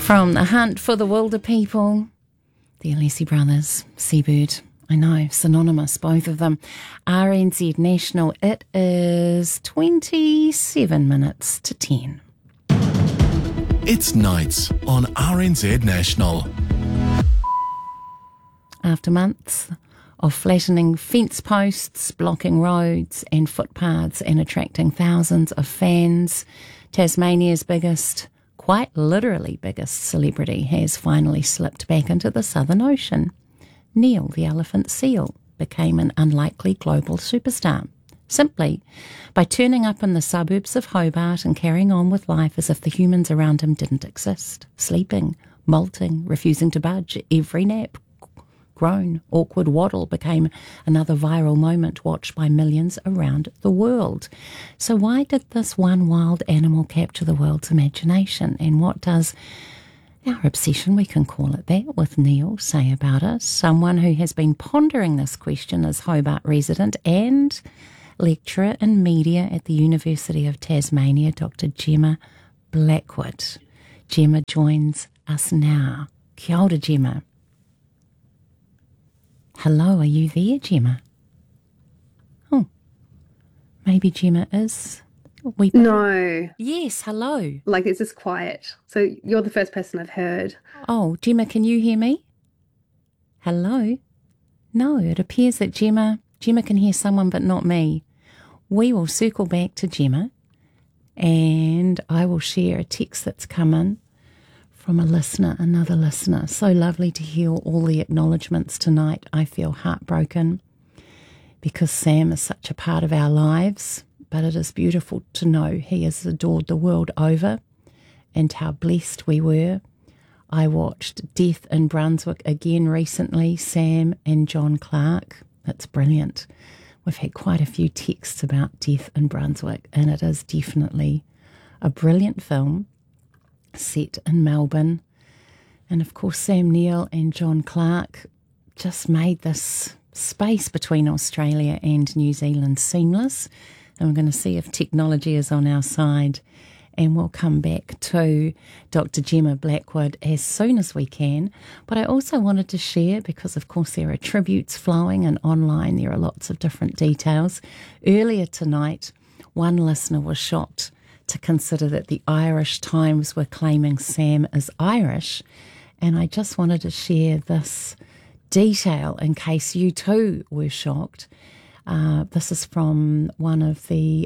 From The Hunt for the Wilder People, the Alessi Brothers, Seabird. I know, synonymous, both of them. RNZ National, it is 27 minutes to 10. It's nights on RNZ National. After months of flattening fence posts, blocking roads and footpaths and attracting thousands of fans, Tasmania's biggest, quite literally biggest celebrity has finally slipped back into the Southern Ocean. Neil the elephant seal became an unlikely global superstar, simply by turning up in the suburbs of Hobart and carrying on with life as if the humans around him didn't exist, sleeping, molting, refusing to budge. Every nap, groan, awkward waddle became another viral moment watched by millions around the world. So why did this one wild animal capture the world's imagination? And what does our obsession, we can call it that, with Neil say about us? Someone who has been pondering this question is Hobart resident and lecturer in media at the University of Tasmania, Dr. Gemma Blackwood. Gemma joins us now. Kia ora, Gemma. Hello, are you there, Gemma? Oh, maybe Gemma is. No. Yes, hello. Like, it's just quiet. So you're the first person I've heard. Oh, Gemma, can you hear me? Hello? No, it appears that Gemma can hear someone but not me. We will circle back to Gemma and I will share a text that's come in from a listener, another listener. So lovely to hear all the acknowledgements tonight. I feel heartbroken because Sam is such a part of our lives, but it is beautiful to know he is adored the world over and how blessed we were. I watched Death in Brunswick again recently, Sam and John Clark. It's brilliant. We've had quite a few texts about Death in Brunswick, and it is definitely a brilliant film set in Melbourne. And of course, Sam Neill and John Clark just made this space between Australia and New Zealand seamless. And we're going to see if technology is on our side. And we'll come back to Dr. Gemma Blackwood as soon as we can. But I also wanted to share, because of course there are tributes flowing and online there are lots of different details. Earlier tonight, one listener was shocked to consider that the Irish Times were claiming Sam is Irish. And I just wanted to share this detail in case you too were shocked. This is from one of the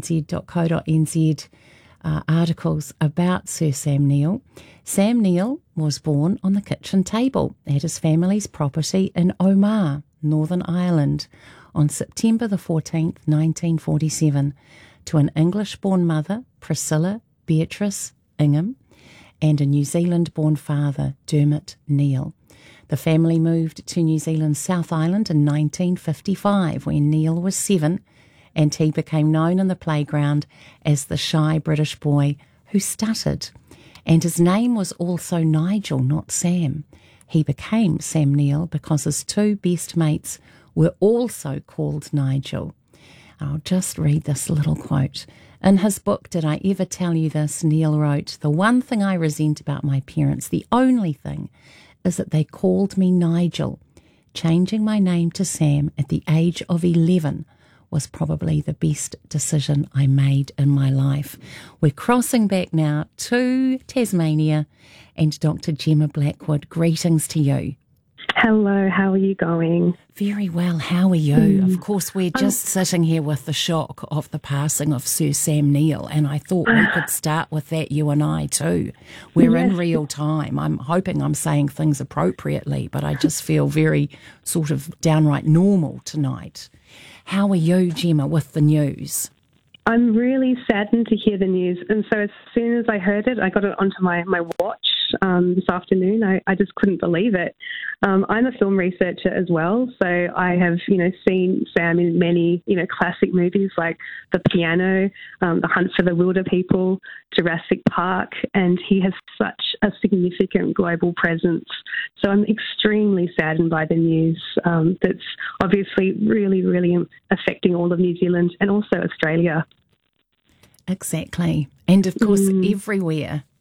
rnz.co.nz articles about Sir Sam Neill. Sam Neill was born on the kitchen table at his family's property in Omagh, Northern Ireland, on September the 14th, 1947, to an English-born mother, Priscilla Beatrice Ingham, and a New Zealand-born father, Dermot Neill. The family moved to New Zealand's South Island in 1955 when Neil was 7, and he became known in the playground as the shy British boy who stuttered. And his name was also Nigel, not Sam. He became Sam Neill because his two best mates were also called Nigel. I'll just read this little quote. In his book, Did I Ever Tell You This?, Neil wrote, "The one thing I resent about my parents, the only thing, is that they called me Nigel. Changing my name to Sam at the age of 11 was probably the best decision I made in my life." We're crossing back now to Tasmania and Dr. Gemma Blackwood. Greetings to you. Hello, how are you going? Very well, how are you? Of course, we're just sitting here with the shock of the passing of Sir Sam Neill, and I thought we could start with that, you and I too. We're in real time. I'm hoping I'm saying things appropriately, but I just feel very sort of downright normal tonight. How are you, Gemma, with the news? I'm really saddened to hear the news, and so as soon as I heard it, I got it onto my watch this afternoon. I just couldn't believe it. I'm a film researcher as well, so I have, seen Sam in many, classic movies like The Piano, The Hunt for the Wilder People, Jurassic Park, and he has such a significant global presence. So I'm extremely saddened by the news that's obviously really, really affecting all of New Zealand and also Australia. Exactly. And of course, everywhere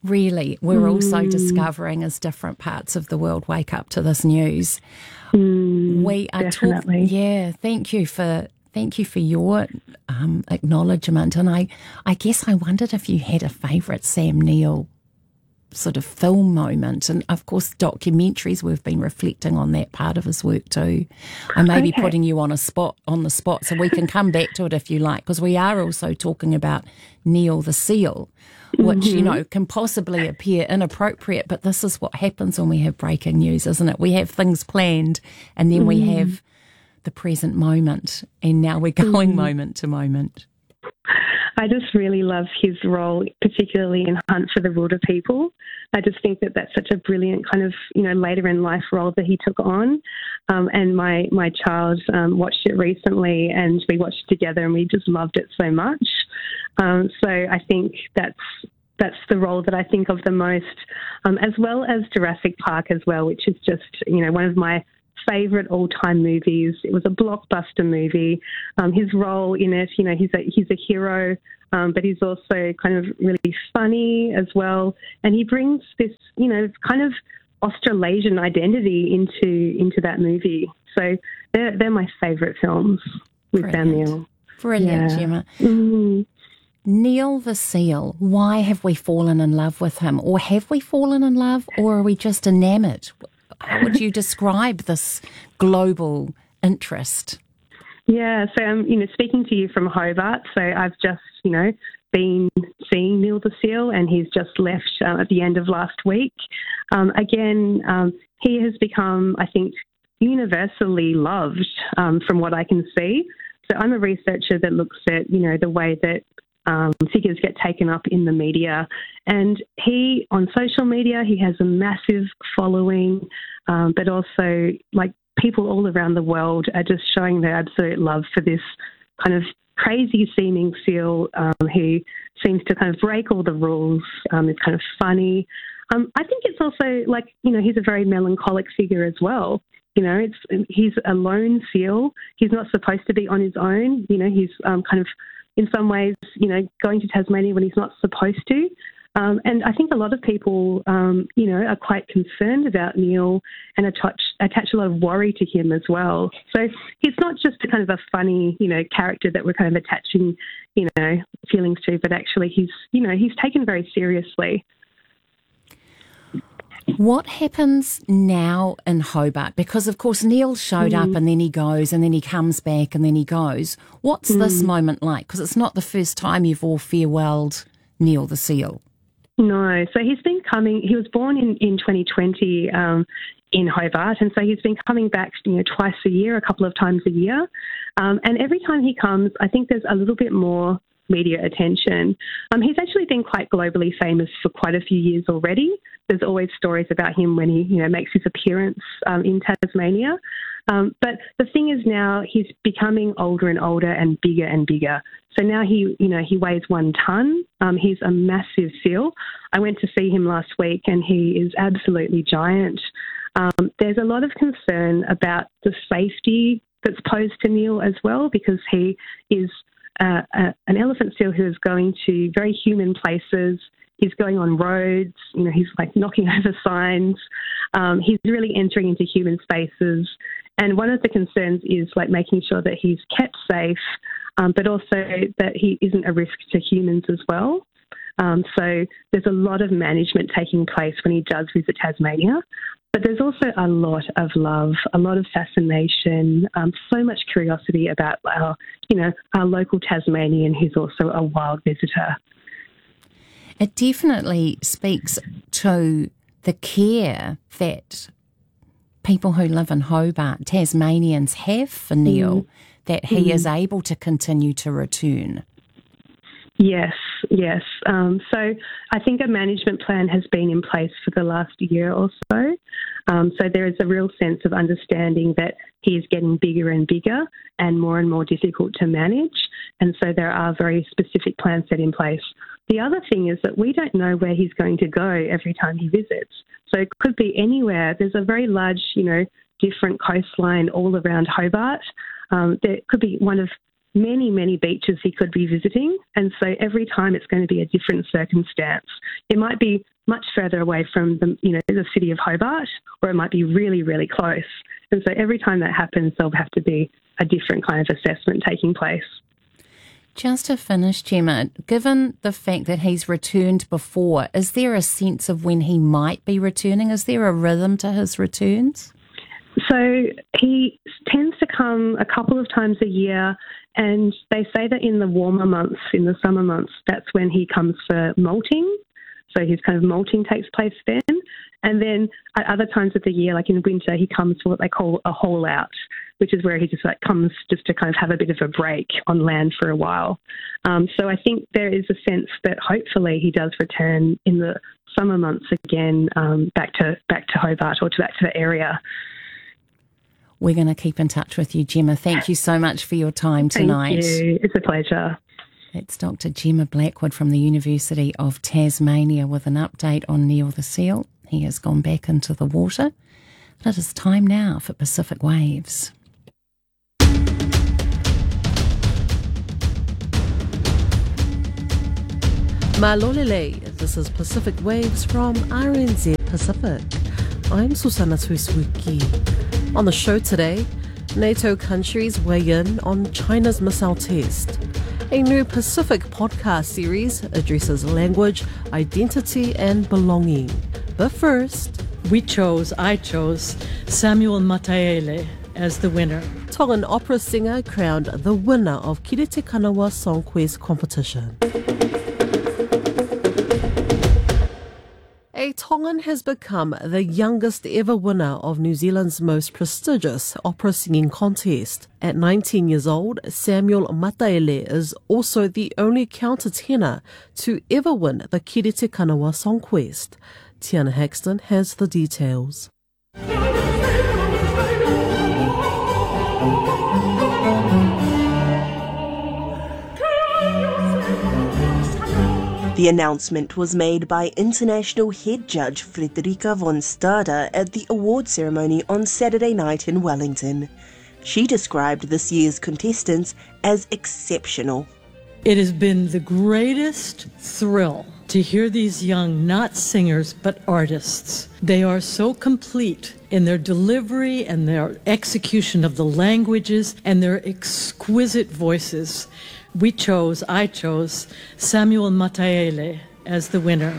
Really, we're also discovering as different parts of the world wake up to this news. We are definitely. Thank you for your acknowledgement. And I guess I wondered if you had a favourite Sam Neill sort of film moment, and of course documentaries. We've been reflecting on that part of his work too. I may be putting you on the spot, so we can come back to it if you like, because we are also talking about Neil the Seal, which can possibly appear inappropriate, but this is what happens when we have breaking news, isn't it? We have things planned, and then we have the present moment, and now we're going moment to moment. I just really love his role, particularly in Hunt for the Wilder People. I just think that that's such a brilliant kind of, later in life role that he took on. And my child watched it recently, and we watched it together, and we just loved it so much. So I think that's the role that I think of the most, as well as Jurassic Park as well, which is just, one of my favourite all-time movies. It was a blockbuster movie. His role in it, he's a hero, but he's also kind of really funny as well. And he brings this, kind of Australasian identity into that movie. So they're my favourite films with Sam Neill. Brilliant, Gemma. Neil the Seal, why have we fallen in love with him? Or have we fallen in love, or are we just enamoured? How would you describe this global interest? Yeah, so I'm, speaking to you from Hobart. So I've just, been seeing Neil the Seal, and he's just left at the end of last week. He has become, I think, universally loved from what I can see. So I'm a researcher that looks at, the way that figures get taken up in the media. And he, on social media, he has a massive following, but also, people all around the world are just showing their absolute love for this kind of crazy-seeming seal who seems to kind of break all the rules. It's kind of funny. I think it's also, he's a very melancholic figure as well. He's a lone seal. He's not supposed to be on his own. He's kind of, in some ways, going to Tasmania when he's not supposed to. And I think a lot of people, are quite concerned about Neil and attach a lot of worry to him as well. So he's not just a kind of a funny, character that we're kind of attaching, feelings to, but actually he's taken very seriously. What happens now in Hobart? Because, of course, Neil showed up and then he goes and then he comes back and then he goes. What's this moment like? Because it's not the first time you've all farewelled Neil the Seal. No. So he's been coming. He was born in 2020 in Hobart, and so he's been coming back, twice a year, a couple of times a year. And every time he comes, I think there's a little bit more media attention. He's actually been quite globally famous for quite a few years already. There's always stories about him when he, makes his appearance in Tasmania. But the thing is now he's becoming older and older and bigger. So now he weighs 1 ton. He's a massive seal. I went to see him last week and he is absolutely giant. There's a lot of concern about the safety that's posed to Neil as well, because he is an elephant seal who is going to very human places. He's going on roads, he's knocking over signs. He's really entering into human spaces. And one of the concerns is making sure that he's kept safe, but also that he isn't a risk to humans as well. So there's a lot of management taking place when he does visit Tasmania. But there's also a lot of love, a lot of fascination, so much curiosity about our local Tasmanian who's also a wild visitor. It definitely speaks to the care that people who live in Hobart, Tasmanians, have for Neil, that he is able to continue to return. Yes. So I think a management plan has been in place for the last year or so. So there is a real sense of understanding that he is getting bigger and bigger and more difficult to manage. And so there are very specific plans set in place. The other thing is that we don't know where he's going to go every time he visits. So it could be anywhere. There's a very large, different coastline all around Hobart. There could be one of many, many beaches he could be visiting. And so every time it's going to be a different circumstance. It might be much further away from the city of Hobart, or it might be really, really close. And so every time that happens, there'll have to be a different kind of assessment taking place. Just to finish, Gemma, given the fact that he's returned before, is there a sense of when he might be returning? Is there a rhythm to his returns? So he tends to come a couple of times a year, and they say that in the warmer months, in the summer months, that's when he comes for molting. So his kind of molting takes place then. And then at other times of the year, like in winter, he comes for what they call a haul out, which is where he just comes just to kind of have a bit of a break on land for a while. So I think there is a sense that hopefully he does return in the summer months again, back to Hobart, or back to the area. We're going to keep in touch with you, Gemma. Thank you so much for your time tonight. Thank you. It's a pleasure. It's Dr. Gemma Blackwood from the University of Tasmania with an update on Neil the seal. He has gone back into the water. It is time now for Pacific Waves. Malolele, this is Pacific Waves from RNZ Pacific. I'm Susana Tuiswiki. On the show today, NATO countries weigh in on China's missile test. A new Pacific podcast series addresses language, identity and belonging. But first, I chose Samuel Mataele as the winner. Tongan opera singer crowned the winner of Kirite Kanawa Song Quest competition. A Tongan has become the youngest ever winner of New Zealand's most prestigious opera singing contest. At 19 years old, Samuel Mataele is also the only countertenor to ever win the Kirite Kanawa Song Quest. Tiana Haxton has the details. The announcement was made by international head judge Frederica von Stade at the award ceremony on Saturday night in Wellington. She described this year's contestants as exceptional. It has been the greatest thrill to hear these young, not singers, but artists. They are so complete in their delivery and their execution of the languages and their exquisite voices. I chose Samuel Mataele as the winner.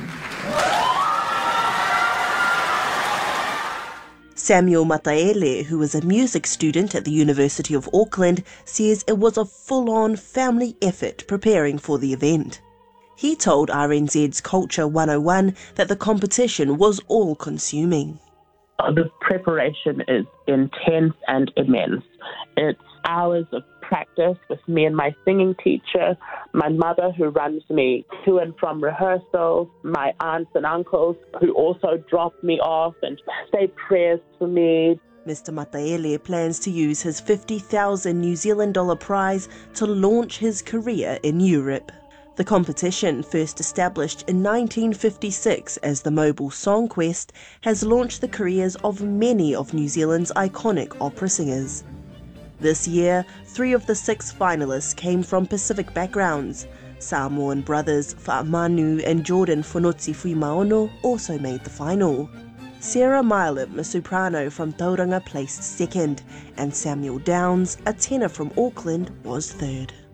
Samuel Mataele, who is a music student at the University of Auckland, says it was a full-on family effort preparing for the event. He told RNZ's Culture 101 that the competition was all-consuming. The preparation is intense and immense. It's hours of practice with me and my singing teacher, my mother who runs me to and from rehearsals, my aunts and uncles who also drop me off and say prayers for me. Mr. Mataele plans to use his 50,000 New Zealand dollar prize to launch his career in Europe. The competition, first established in 1956 as the Mobile Song Quest, has launched the careers of many of New Zealand's iconic opera singers. This year, 3 of the 6 finalists came from Pacific backgrounds. Samoan brothers Fa'amanu and Jordan Fonotsi Fuimaono also made the final. Sarah Milam, a soprano from Tauranga, placed second, and Samuel Downs, a tenor from Auckland, was third.